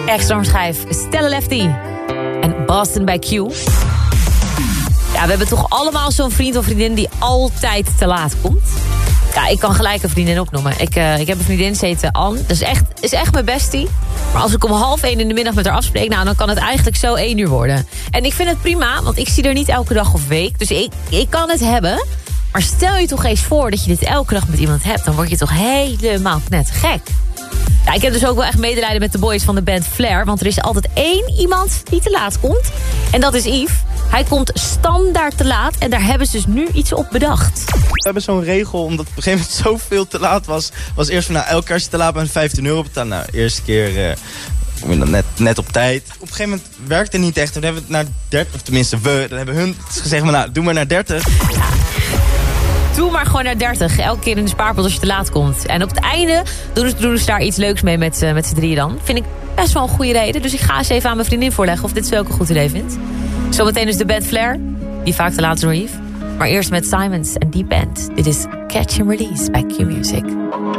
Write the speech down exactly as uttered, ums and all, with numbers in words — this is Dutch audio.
Extra schijf Stella Lefty en Boston bij Q. Ja, we hebben toch allemaal zo'n vriend of vriendin die altijd te laat komt. Ja, ik kan gelijk een vriendin opnoemen. Ik, uh, ik heb een vriendin, ze heet Anne. Dat is echt, is echt mijn bestie. Maar als ik om half één in de middag met haar afspreek... nou, dan kan het eigenlijk zo één uur worden. En ik vind het prima, want ik zie haar niet elke dag of week. Dus ik, ik kan het hebben. Maar stel je toch eens voor dat je dit elke dag met iemand hebt... dan word je toch helemaal knettergek. Ja, ik heb dus ook wel echt medelijden met de boys van de band Flair... want er is altijd één iemand die te laat komt. En dat is Yves. Hij komt standaard te laat en daar hebben ze dus nu iets op bedacht. We hebben zo'n regel, omdat het op een gegeven moment zoveel te laat was... was eerst van, nou, elke keer als je te laat bent vijftien euro betalen. Nou, de eerste keer uh, net, net op tijd. Op een gegeven moment werkte het niet echt. Toen hebben we het naar dertig, of tenminste we, dan hebben hun gezegd... Maar, nou, doe maar naar dertig. Ja. Doe maar gewoon naar dertig. Elke keer in de spaarpot als je te laat komt. En op het einde doen ze, doen ze daar iets leuks mee met, uh, met z'n drieën dan. Vind ik best wel een goede reden. Dus ik ga eens even aan mijn vriendin voorleggen of dit wel ook een goed idee vindt. Zometeen is de band Flair. Die vaak te laat is door Yves. Maar eerst met Simons en Deep End. Dit is Catch and Release bij Q Music.